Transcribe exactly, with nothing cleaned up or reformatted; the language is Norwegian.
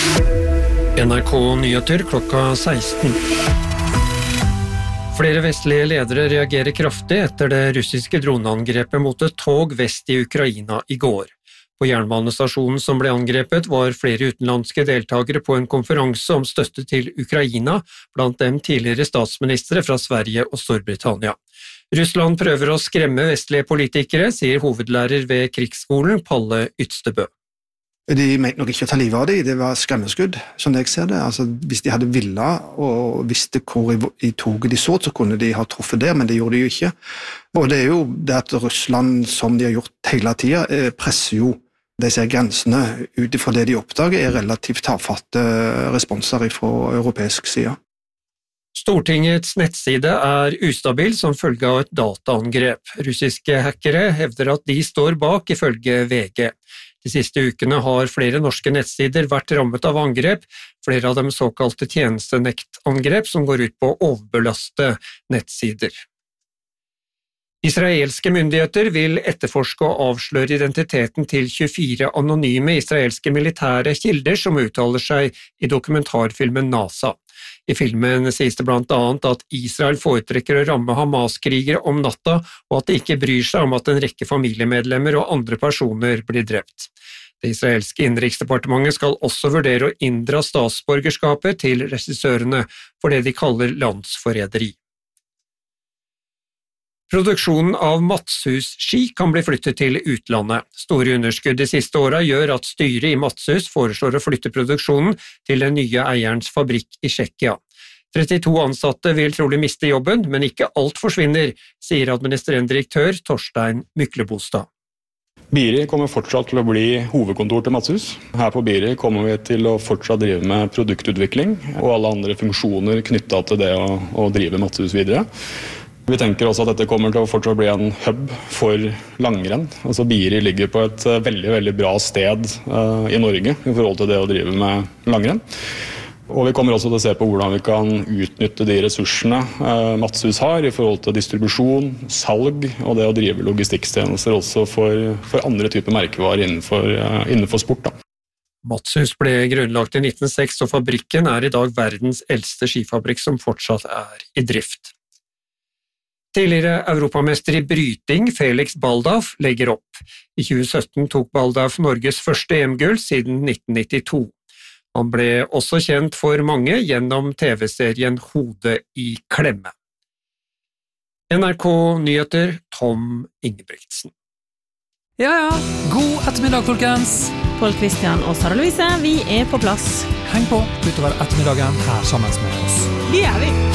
N R K Nyheter klokka seksten. Flere vestlige ledere reagerer kraftig etter det russiske droneangrepet mot et tog vest i Ukraina i går. På jernbanestasjonen som ble angrepet var flere utenlandske deltagere på en konferanse om støtte til Ukraina, blant dem tidligere statsministre fra Sverige og Storbritannia. Russland prøver å skremme vestlige politikere, sier hovedlærer ved krigsskolen Palle Ydstebø. De mente nok ikke å ta livet av dem, det var skremmeskudd, som jeg ser det. Altså, hvis de hadde villet og visste hvor i, i toget de så, så kunne de ha truffet der, men det gjorde de jo ikke. Og det er jo det at Russland, som de har gjort hele tiden, presser jo disse grensene ut ifra det de oppdager, er relativt tafatte responser fra europeisk side. Stortingets nettside er ustabil som følge av et dataangrep. Russiske hackere hevder at de står bak, ifølge V G. De siste ukene har flere norske nettsider vært rammet av angrep, flere av dem såkalte tjenestenektangrep som går ut på å overbelaste nettsider. Israelske myndigheter vil etterforske og avsløre identiteten til tjuefire anonyme israelske militære kilder som uttaler seg i dokumentarfilmen NASA. I filmen sies det blant annet at Israel foretrekker å ramme Hamas-krigere om natta, og at de ikke bryr seg om at en rekke familiemedlemmer og andre personer blir drept. Det israelske innenriksdepartementet skal også vurdere å inndra statsborgerskapet til regissørene for det de kaller landsforræderi. Produksjonen av Matshus-ski kan bli flyttet til utlandet. Store underskudd de siste årene gjør at styret i Matshus foreslår å flytte produksjonen til den nye eierens fabrikk i Tsjekkia. trettito ansatte vil trolig miste jobben, men ikke alt forsvinner, sier administrerende direktør Torstein Myklebostad. Biri kommer fortsatt til å bli hovedkontor til Matshus. Her på Biri kommer vi til å fortsatt drive med produktutvikling og alle andre funksjoner knyttet til det å, å drive Matshus videre. Vi tenker også at dette kommer til å fortsatt bli en hub for langrenn. Altså Biri ligger på et veldig, veldig bra sted uh, i Norge i forhold til det å drive med langrenn. Og vi kommer også til å se på hvordan vi kan utnytte de ressursene uh, Matshus har i forhold til distribusjon, salg og det å drive logistikktjenester også for, for andre typer merkevarer innenfor, uh, innenfor sport. Da. Matshus ble grunnlagt i nitten null seks, og fabrikken er i dag verdens eldste skifabrikk som fortsatt er i drift. Tidligere europamester i bryting, Felix Baldauf, legger opp. I tjue sytten tok Baldauf Norges første E M-gull siden nitten nittito. Han ble også kjent for mange gjennom T V-serien Hodet i klemme. N R K Nyheter, Tom Ingebrigtsen. Ja, ja. God ettermiddag, folkens. Pål Christian og Sara Louise, vi er på plass. Heng på utover ettermiddagen her sammen med oss. Det er vi.